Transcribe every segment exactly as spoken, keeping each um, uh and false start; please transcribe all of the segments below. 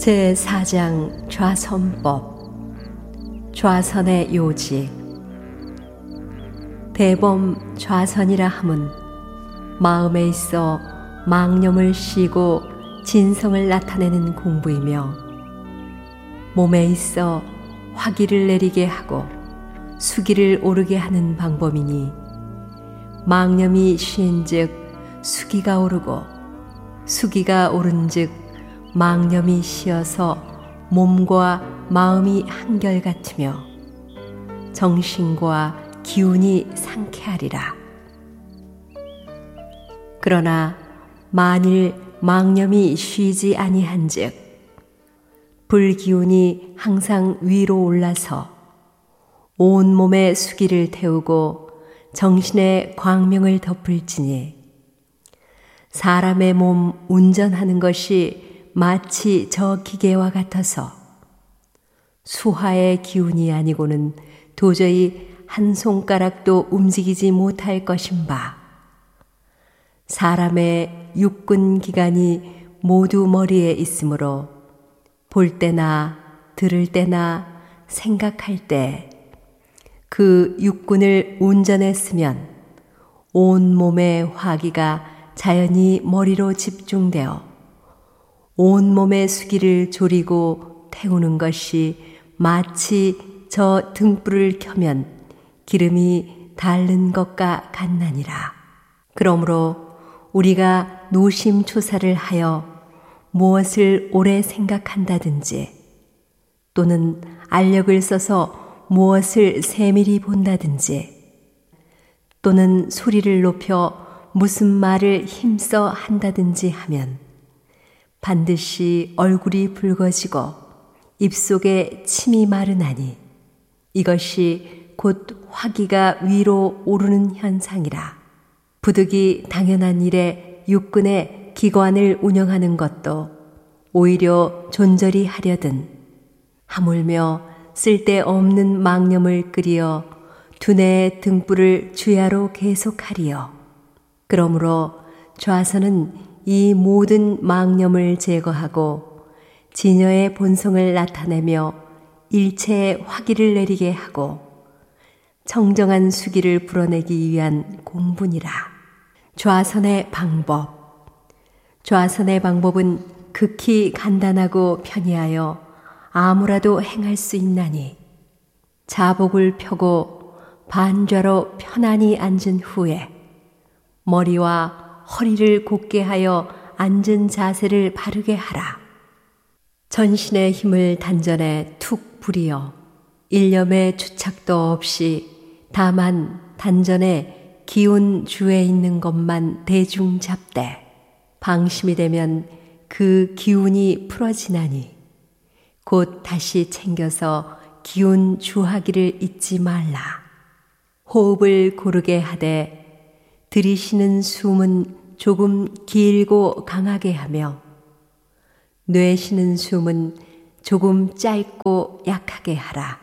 제사 장 좌선법. 좌선의 요지. 대범 좌선이라 함은 마음에 있어 망념을 씌고 진성을 나타내는 공부이며, 몸에 있어 화기를 내리게 하고 수기를 오르게 하는 방법이니, 망념이 쉰즉 수기가 오르고, 수기가 오른즉 망념이 쉬어서 몸과 마음이 한결같으며 정신과 기운이 상쾌하리라. 그러나 만일 망념이 쉬지 아니한즉 불기운이 항상 위로 올라서 온 몸에 수기를 태우고 정신의 광명을 덮을지니, 사람의 몸 운전하는 것이 마치 저 기계와 같아서 수하의 기운이 아니고는 도저히 한 손가락도 움직이지 못할 것인 바, 사람의 육군 기관이 모두 머리에 있으므로 볼 때나 들을 때나 생각할 때 그 육군을 온전했으면 온 몸의 화기가 자연히 머리로 집중되어 온 몸의 수기를 조리고 태우는 것이 마치 저 등불을 켜면 기름이 닳는 것과 같나니라. 그러므로 우리가 노심초사를 하여 무엇을 오래 생각한다든지, 또는 알력을 써서 무엇을 세밀히 본다든지, 또는 소리를 높여 무슨 말을 힘써 한다든지 하면 반드시 얼굴이 붉어지고 입속에 침이 마르나니, 이것이 곧 화기가 위로 오르는 현상이라. 부득이 당연한 일에 육군의 기관을 운영하는 것도 오히려 존절히 하려든 하물며 쓸데없는 망념을 끓이어 두뇌의 등불을 주야로 계속하리요. 그러므로 좌선은 이 모든 망념을 제거하고 진여의 본성을 나타내며 일체의 화기를 내리게 하고 청정한 수기를 불어내기 위한 공분이라. 좌선의 방법. 좌선의 방법은 극히 간단하고 편이하여 아무라도 행할 수 있나니, 자복을 펴고 반좌로 편안히 앉은 후에 머리와 허리를 곧게 하여 앉은 자세를 바르게 하라. 전신의 힘을 단전에 툭 부리어 일념의 주착도 없이 다만 단전에 기운 주에 있는 것만 대중 잡되, 방심이 되면 그 기운이 풀어지나니 곧 다시 챙겨서 기운 주하기를 잊지 말라. 호흡을 고르게 하되 들이쉬는 숨은 조금 길고 강하게 하며 내쉬는 숨은 조금 짧고 약하게 하라.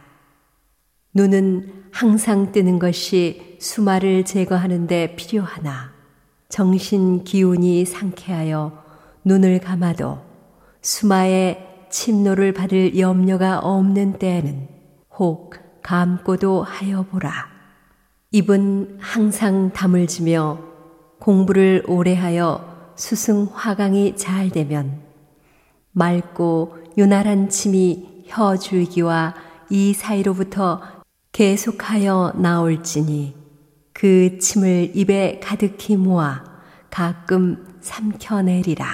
눈은 항상 뜨는 것이 수마를 제거하는 데 필요하나, 정신 기운이 상쾌하여 눈을 감아도 수마의 침노를 받을 염려가 없는 때에는 혹 감고도 하여 보라. 입은 항상 다물지며 공부를 오래 하여 수승 화강이 잘 되면 맑고 윤활한 침이 혀 줄기와 이 사이로부터 계속하여 나올지니, 그 침을 입에 가득히 모아 가끔 삼켜내리라.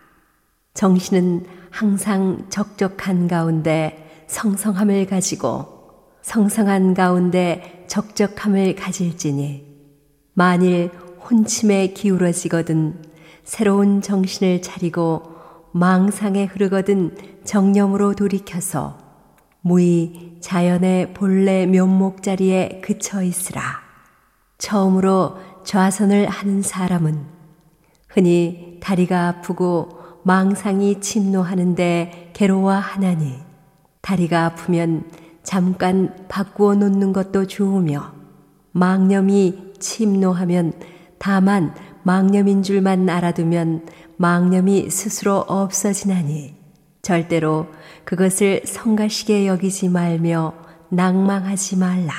정신은 항상 적적한 가운데 성성함을 가지고 성성한 가운데 적적함을 가질지니, 만일 혼침에 기울어지거든 새로운 정신을 차리고 망상에 흐르거든 정념으로 돌이켜서 무의 자연의 본래 면목 자리에 그쳐 있으라. 처음으로 좌선을 하는 사람은 흔히 다리가 아프고 망상이 침노하는데 괴로워하나니, 다리가 아프면 잠깐 바꾸어 놓는 것도 좋으며, 망념이 침노하면 다만 망념인 줄만 알아두면 망념이 스스로 없어지나니, 절대로 그것을 성가시게 여기지 말며 낭망하지 말라.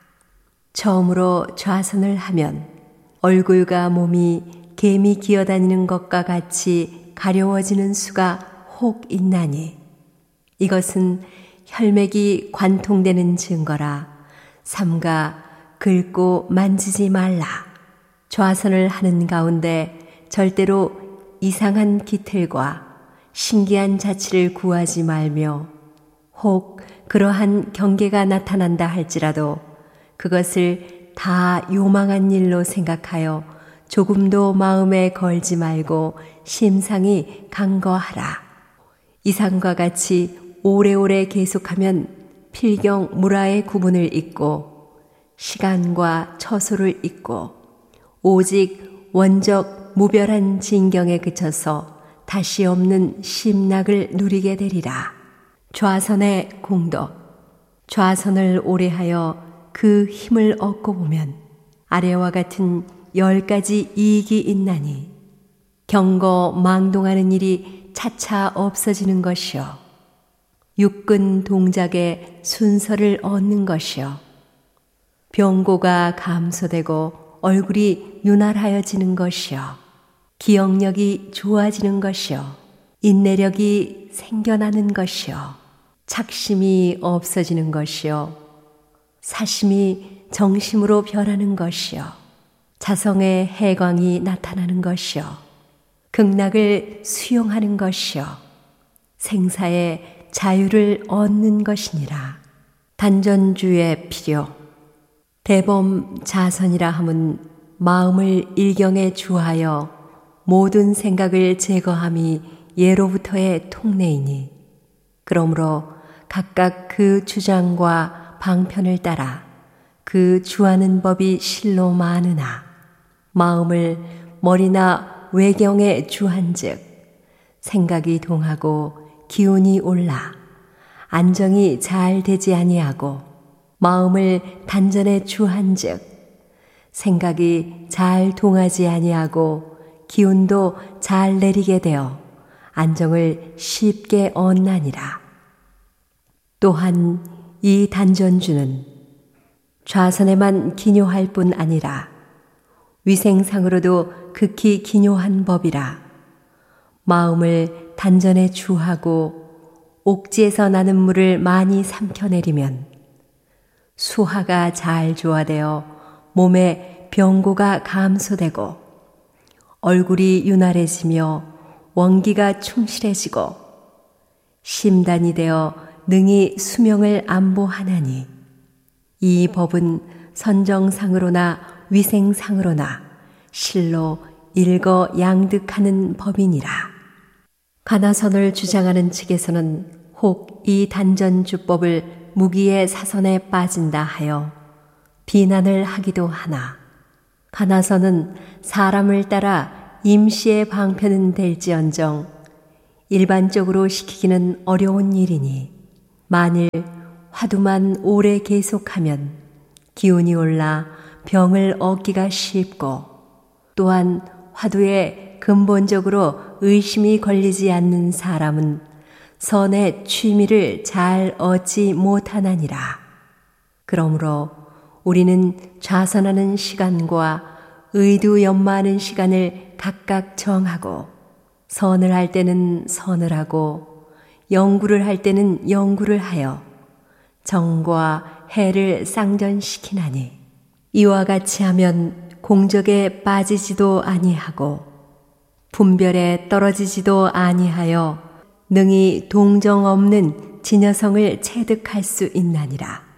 처음으로 좌선을 하면 얼굴과 몸이 개미 기어다니는 것과 같이 가려워지는 수가 혹 있나니 이것은 혈맥이 관통되는 증거라. 삼가 긁고 만지지 말라. 좌선을 하는 가운데 절대로 이상한 기틀과 신기한 자치를 구하지 말며 혹 그러한 경계가 나타난다 할지라도 그것을 다 요망한 일로 생각하여 조금도 마음에 걸지 말고 심상히 간거하라. 이상과 같이 오래오래 계속하면 필경 무라의 구분을 잇고 시간과 처소를 잇고 오직 원적 무별한 진경에 그쳐서 다시 없는 심락을 누리게 되리라. 좌선의 공덕. 좌선을 오래하여 그 힘을 얻고 보면 아래와 같은 열 가지 이익이 있나니 경거 망동하는 일이 차차 없어지는 것이요 육근 동작의 순서를 얻는 것이요 병고가 감소되고 얼굴이 윤활하여지는 것이요 기억력이 좋아지는 것이요 인내력이 생겨나는 것이요 착심이 없어지는 것이요 사심이 정심으로 변하는 것이요 자성의 해광이 나타나는 것이요 극락을 수용하는 것이요 생사의 자유를 얻는 것이니라. 단전주의 필요. 대범 자선이라 함은 마음을 일경에 주하여 모든 생각을 제거함이 예로부터의 통례이니 그러므로 각각 그 주장과 방편을 따라 그 주하는 법이 실로 많으나 마음을 머리나 외경에 주한즉 생각이 동하고 기운이 올라 안정이 잘 되지 아니하고 마음을 단전에 주한즉 생각이 잘 동하지 아니하고 기운도 잘 내리게 되어 안정을 쉽게 얻나니라. 또한 이 단전주는 좌선에만 기뇨할 뿐 아니라 위생상으로도 극히 기뇨한 법이라. 마음을 단전에 주하고 옥지에서 나는 물을 많이 삼켜내리면 수하가 잘 조화되어 몸에 병고가 감소되고 얼굴이 윤활해지며 원기가 충실해지고 심단이 되어 능히 수명을 안보하나니 이 법은 선정상으로나 위생상으로나 실로 일거양득하는 법이니라. 가나선을 주장하는 측에서는 혹 이 단전주법을 무기의 사선에 빠진다 하여 비난을 하기도 하나 가나선은 사람을 따라 임시의 방편은 될지언정 일반적으로 시키기는 어려운 일이니 만일 화두만 오래 계속하면 기운이 올라 병을 얻기가 쉽고 또한 화두에 근본적으로 의심이 걸리지 않는 사람은 선의 취미를 잘 얻지 못하나니라. 그러므로 우리는 좌선하는 시간과 의두 연마하는 시간을 각각 정하고 선을 할 때는 선을 하고 영구를 할 때는 영구를 하여 정과 해를 쌍전시키나니 이와 같이 하면 공적에 빠지지도 아니하고 분별에 떨어지지도 아니하여 능히 동정 없는 진여성을 체득할 수 있나니라.